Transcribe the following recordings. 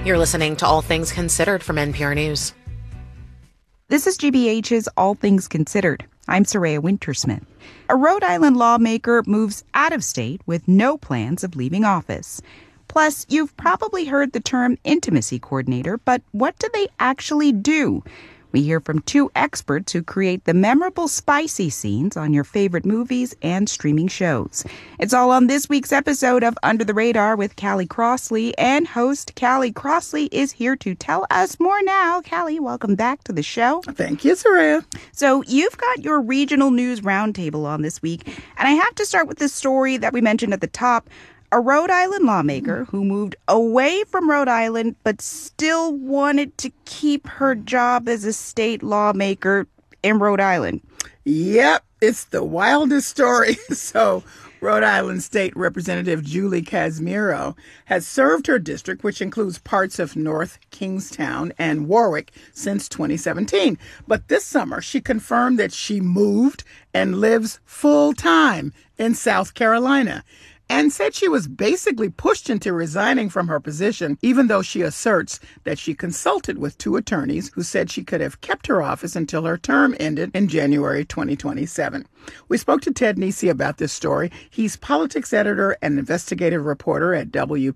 You're listening to All Things Considered from NPR News. This is GBH's All Things Considered. I'm Soraya Wintersmith. A Rhode Island lawmaker moves out of state with no plans of leaving office. Plus, you've probably heard the term intimacy coordinator, but what do they actually do? We hear from two experts who create the memorable spicy scenes on your favorite movies and streaming shows. It's all on this week's episode of Under the Radar with Callie Crossley, and host Callie Crossley is here to tell us more now. Callie, welcome back to the show. Thank you, Soraya. So you've got your regional news roundtable on this week, and I have to start with the story that we mentioned at the top. A Rhode Island lawmaker who moved away from Rhode Island but still wanted to keep her job as a state lawmaker in Rhode Island. Yep, it's the wildest story. So Rhode Island State Representative Julie Casimiro has served her district, which includes parts of North Kingstown and Warwick, since 2017. But this summer, she confirmed that she moved and lives full-time in South Carolina, and said she was basically pushed into resigning from her position, even though she asserts that she consulted with two attorneys who said she could have kept her office until her term ended in January 2027. We spoke to Ted Nesi about this story. He's politics editor and investigative reporter at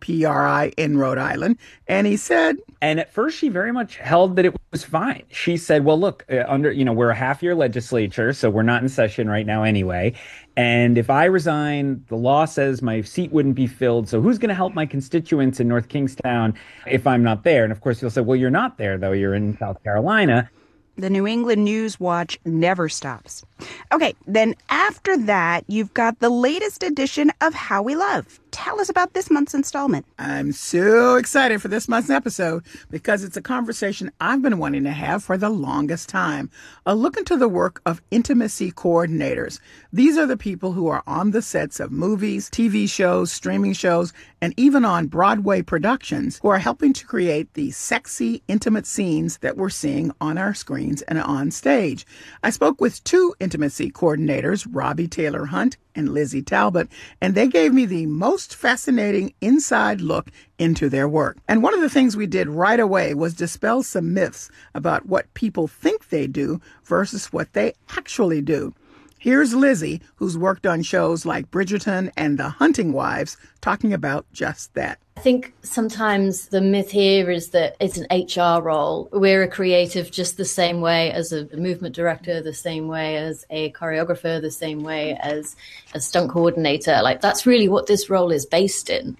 WPRI in Rhode Island, and he said... And at first, she very much held that it was fine. She said, well, look, we're a half-year legislature, so we're not in session right now anyway. And if I resign, the law says my seat wouldn't be filled. So who's going to help my constituents in North Kingstown if I'm not there? And of course, you'll say, well, you're not there, though. You're in South Carolina. The New England News Watch never stops. Okay, then after that, you've got the latest edition of How We Love. Tell us about this month's installment. I'm so excited for this month's episode because it's a conversation I've been wanting to have for the longest time. A look into the work of intimacy coordinators. These are the people who are on the sets of movies, TV shows, streaming shows, and even on Broadway productions who are helping to create the sexy, intimate scenes that we're seeing on our screens and on stage. I spoke with two intimacy coordinators, Robbie Taylor Hunt and Lizzie Talbot, and they gave me the most fascinating inside look into their work. And one of the things we did right away was dispel some myths about what people think they do versus what they actually do. Here's Lizzie, who's worked on shows like Bridgerton and The Hunting Wives, talking about just that. I think sometimes the myth here is that it's an HR role. We're a creative just the same way as a movement director, the same way as a choreographer, the same way as a stunt coordinator. Like, that's really what this role is based in.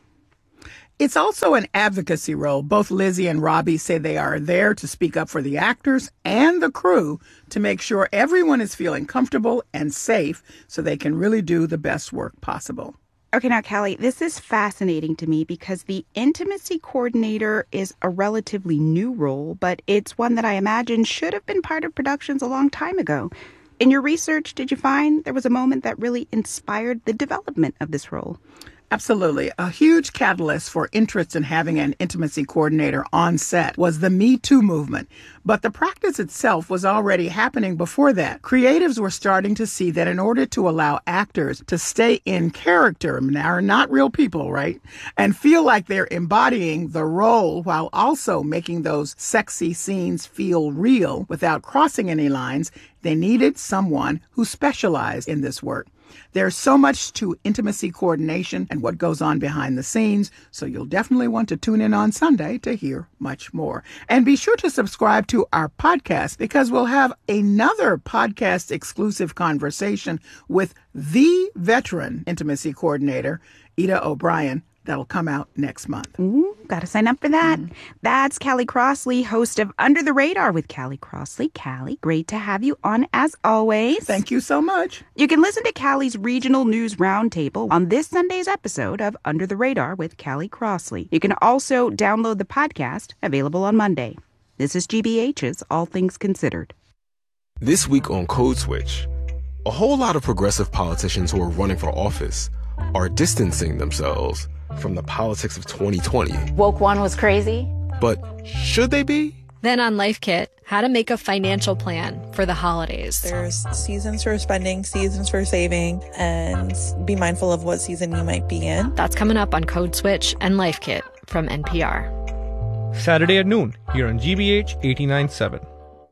It's also an advocacy role. Both Lizzie and Robbie say they are there to speak up for the actors and the crew to make sure everyone is feeling comfortable and safe so they can really do the best work possible. Okay, now, Callie, this is fascinating to me because the intimacy coordinator is a relatively new role, but it's one that I imagine should have been part of productions a long time ago. In your research, did you find there was a moment that really inspired the development of this role? Absolutely. A huge catalyst for interest in having an intimacy coordinator on set was the Me Too movement. But the practice itself was already happening before that. Creatives were starting to see that in order to allow actors to stay in character, now not real people, right? And feel like they're embodying the role while also making those sexy scenes feel real without crossing any lines, they needed someone who specialized in this work. There's so much to intimacy coordination and what goes on behind the scenes, so you'll definitely want to tune in on Sunday to hear much more. And be sure to subscribe to our podcast because we'll have another podcast exclusive conversation with the veteran intimacy coordinator, Ida O'Brien. That'll come out next month. Ooh, gotta sign up for that. That's Callie Crossley, host of Under the Radar with Callie Crossley. Callie, great to have you on as always. Thank you so much. You can listen to Callie's Regional News Roundtable on this Sunday's episode of Under the Radar with Callie Crossley. You can also download the podcast, available on Monday. This is GBH's All Things Considered. This week on Code Switch, a whole lot of progressive politicians who are running for office are distancing themselves from the politics of 2020. Woke one was crazy. But should they be? Then on Life Kit, how to make a financial plan for the holidays. There's seasons for spending, seasons for saving, and be mindful of what season you might be in. That's coming up on Code Switch and Life Kit from NPR. Saturday at noon here on GBH 89.7.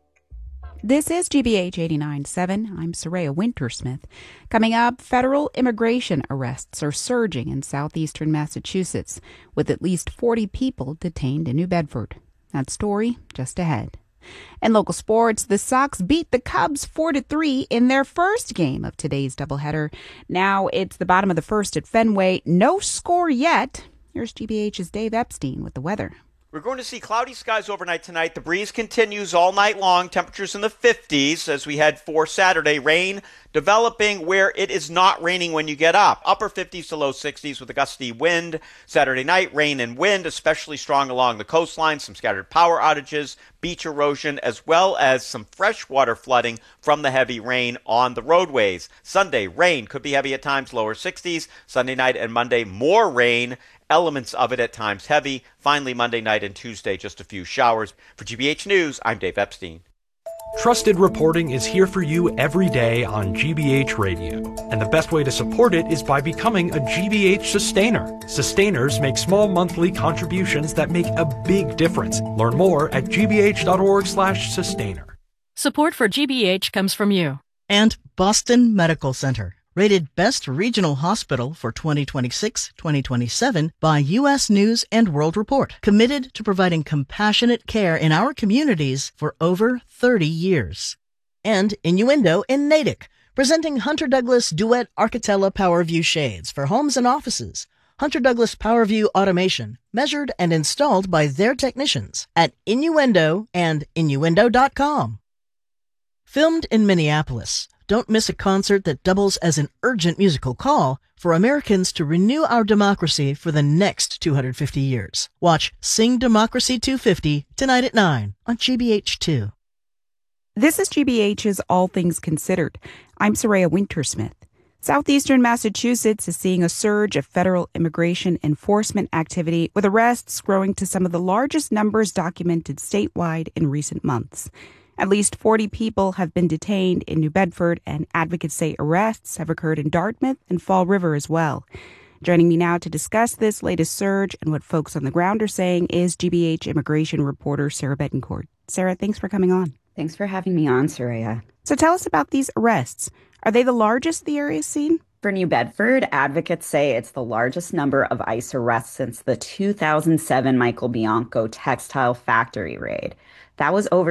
This is GBH 89.7. I'm Soraya Wintersmith. Coming up, federal immigration arrests are surging in southeastern Massachusetts, with at least 40 people detained in New Bedford. That story just ahead. In local sports, the Sox beat the Cubs 4-3 in their first game of today's doubleheader. Now it's the bottom of the first at Fenway. No score yet. Here's GBH's Dave Epstein with the weather. We're going to see cloudy skies overnight tonight. The breeze continues all night long. Temperatures in the 50s as we head for Saturday. Rain developing where it is not raining when you get up. Upper 50s to low 60s with a gusty wind. Saturday night, rain and wind, especially strong along the coastline. Some scattered power outages, beach erosion, as well as some freshwater flooding from the heavy rain on the roadways. Sunday, rain could be heavy at times, lower 60s. Sunday night and Monday, more rain. Elements of it at times heavy. Finally, Monday night and Tuesday, just a few showers. For GBH News, I'm Dave Epstein. Trusted reporting is here for you every day on GBH Radio. And the best way to support it is by becoming a GBH sustainer. Sustainers make small monthly contributions that make a big difference. Learn more at gbh.org/sustainer. Support for GBH comes from you. And Boston Medical Center. Rated Best Regional Hospital for 2026-2027 by U.S. News and World Report. Committed to providing compassionate care in our communities for over 30 years. And Innuendo in Natick, presenting Hunter Douglas Duet Architella PowerView shades for homes and offices. Hunter Douglas PowerView automation, measured and installed by their technicians at Innuendo and Innuendo.com. Filmed in Minneapolis. Don't miss a concert that doubles as an urgent musical call for Americans to renew our democracy for the next 250 years. Watch Sing Democracy 250 tonight at 9 on GBH2. This is GBH's All Things Considered. I'm Soraya Wintersmith. Southeastern Massachusetts is seeing a surge of federal immigration enforcement activity, with arrests growing to some of the largest numbers documented statewide in recent months. At least 40 people have been detained in New Bedford, and advocates say arrests have occurred in Dartmouth and Fall River as well. Joining me now to discuss this latest surge and what folks on the ground are saying is GBH immigration reporter Sarah Betancourt. Sarah, thanks for coming on. Thanks for having me on, Soraya. So tell us about these arrests. Are they the largest the area's seen? For New Bedford, advocates say it's the largest number of ICE arrests since the 2007 Michael Bianco textile factory raid. That was over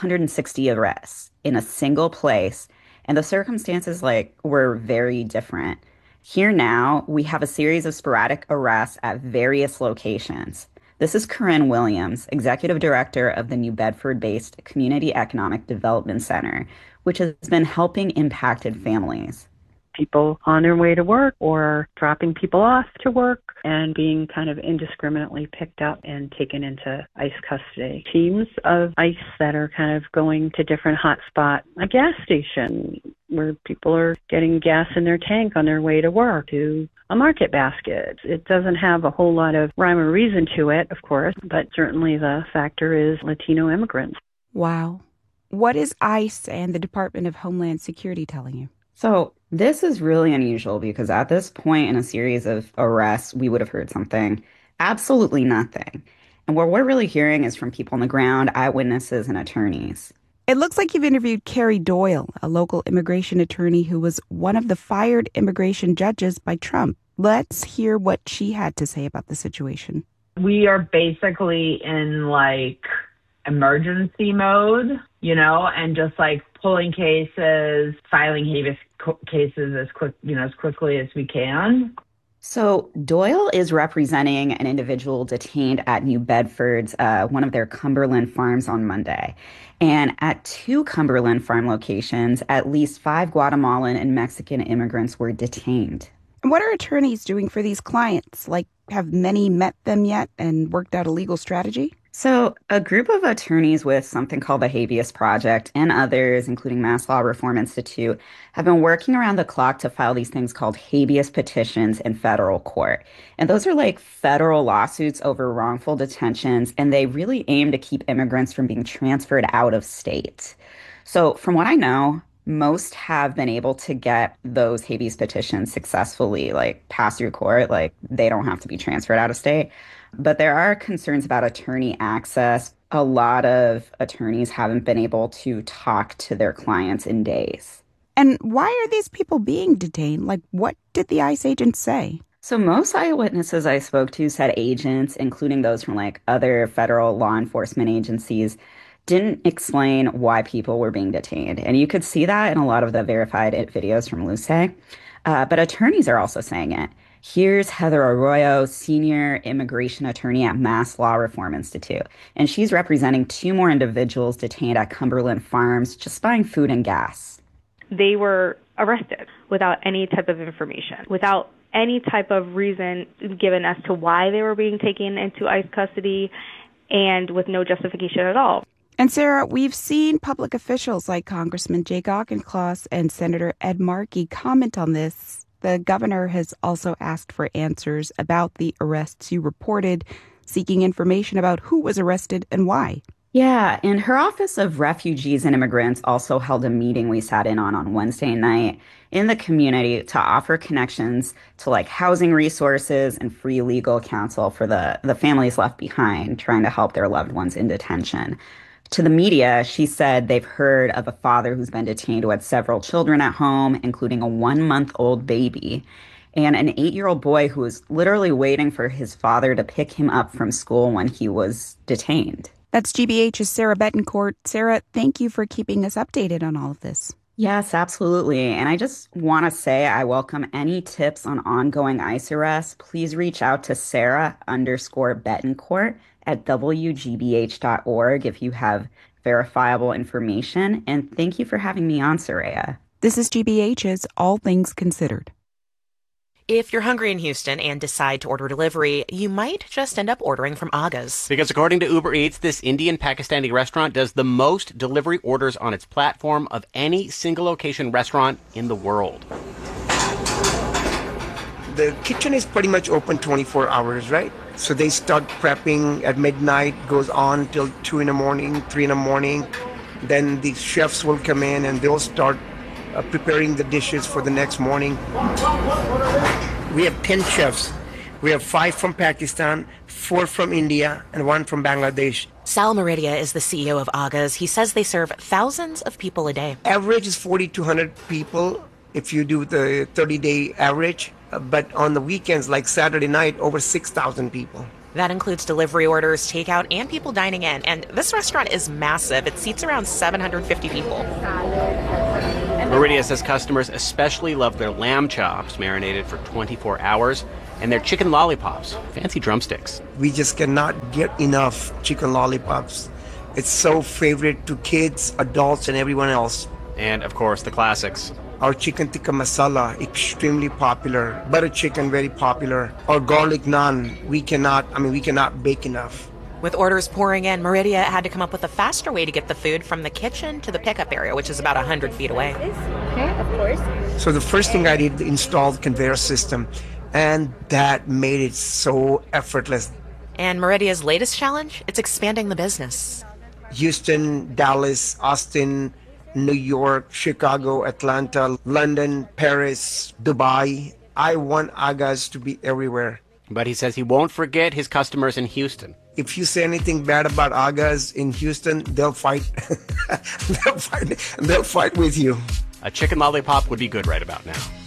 360 arrests in a single place, and the circumstances were very different. Here now, we have a series of sporadic arrests at various locations. This is Corinne Williams, executive director of the New Bedford-based Community Economic Development Center, which has been helping impacted families. People on their way to work or dropping people off to work and being kind of indiscriminately picked up and taken into ICE custody. Teams of ICE that are kind of going to different hotspot, a gas station where people are getting gas in their tank on their way to work, to a market basket. It doesn't have a whole lot of rhyme or reason to it, of course, but certainly the factor is Latino immigrants. Wow. What is ICE and the Department of Homeland Security telling you? So this is really unusual because at this point in a series of arrests, we would have heard something. Absolutely nothing. And what we're really hearing is from people on the ground, eyewitnesses, and attorneys. It looks like you've interviewed Carrie Doyle, a local immigration attorney who was one of the fired immigration judges by Trump. Let's hear what she had to say about the situation. We are basically in emergency mode, and just pulling cases, filing habeas cases as quickly as we can. So Doyle is representing an individual detained at New Bedford's, one of their Cumberland farms on Monday. And at 2 Cumberland farm locations, at least 5 Guatemalan and Mexican immigrants were detained. And what are attorneys doing for these clients? Have many met them yet and worked out a legal strategy? So a group of attorneys with something called the Habeas Project and others, including Mass Law Reform Institute, have been working around the clock to file these things called habeas petitions in federal court. And those are federal lawsuits over wrongful detentions, and they really aim to keep immigrants from being transferred out of state. So from what I know, most have been able to get those habeas petitions successfully, pass through court. They don't have to be transferred out of state. But there are concerns about attorney access. A lot of attorneys haven't been able to talk to their clients in days. And why are these people being detained? Like, what did the ICE agents say? So most eyewitnesses I spoke to said agents, including those from like other federal law enforcement agencies, didn't explain why people were being detained. And you could see that in a lot of the verified videos from Luce. But attorneys are also saying it. Here's Heather Arroyo, senior immigration attorney at Mass Law Reform Institute. And she's representing 2 more individuals detained at Cumberland Farms just buying food and gas. They were arrested without any type of information, without any type of reason given as to why they were being taken into ICE custody, and with no justification at all. And Sarah, we've seen public officials like Congressman Jake Auchincloss and Senator Ed Markey comment on this. The governor has also asked for answers about the arrests you reported, seeking information about who was arrested and why. Yeah, and her Office of Refugees and Immigrants also held a meeting we sat in on Wednesday night in the community to offer connections to like housing resources and free legal counsel for the families left behind, trying to help their loved ones in detention. To the media, she said they've heard of a father who's been detained who had several children at home, including a 1-month-old baby, and an 8-year-old boy who was literally waiting for his father to pick him up from school when he was detained. That's GBH's Sarah Betancourt. Sarah, thank you for keeping us updated on all of this. Yes, absolutely. And I just want to say I welcome any tips on ongoing ICE arrests. Please reach out to Sarah_Betancourt at WGBH.org if you have verifiable information. And thank you for having me on, Soraya. This is GBH's All Things Considered. If you're hungry in Houston and decide to order delivery, you might just end up ordering from Aga's. Because according to Uber Eats, this Indian-Pakistani restaurant does the most delivery orders on its platform of any single-location restaurant in the world. The kitchen is pretty much open 24 hours, right? So they start prepping at midnight, goes on till 2 in the morning, 3 in the morning. Then the chefs will come in and they'll start preparing the dishes for the next morning. We have 10 chefs. We have 5 from Pakistan, 4 from India, and 1 from Bangladesh. Sal Meridia is the CEO of Aga's. He says they serve thousands of people a day. Average is 4,200 people if you do the 30-day average. But on the weekends, like Saturday night, over 6,000 people. That includes delivery orders, takeout, and people dining in. And this restaurant is massive. It seats around 750 people. Meridia says customers especially love their lamb chops, marinated for 24 hours, and their chicken lollipops, fancy drumsticks. We just cannot get enough chicken lollipops. It's so favorite to kids, adults, and everyone else. And, of course, the classics. Our chicken tikka masala, extremely popular. Butter chicken, very popular. Our garlic naan, we cannot bake enough. With orders pouring in, Meridia had to come up with a faster way to get the food from the kitchen to the pickup area, which is about 100 feet away. Okay, of course. So the first thing I did, install the conveyor system, and that made it so effortless. And Meridia's latest challenge? It's expanding the business. Houston, Dallas, Austin, New York, Chicago, Atlanta, London, Paris, Dubai. I want Aga's to be everywhere. But he says he won't forget his customers in Houston. If you say anything bad about Aga's in Houston, they'll fight. They'll fight with you. A chicken lollipop would be good right about now.